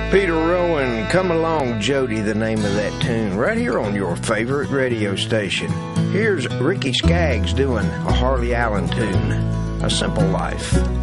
Peter Rowan, Come Along Jody, the name of that tune, right here on your favorite radio station. Here's Ricky Skaggs doing a Harley Allen tune, A Simple Life.